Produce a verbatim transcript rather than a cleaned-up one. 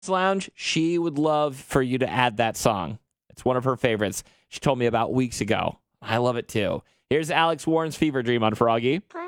Lounge, she would love for you to add that song. It's one of her favorites. She told me about weeks ago. I love it too. Here's Alex Warren's Fever Dream on Froggy.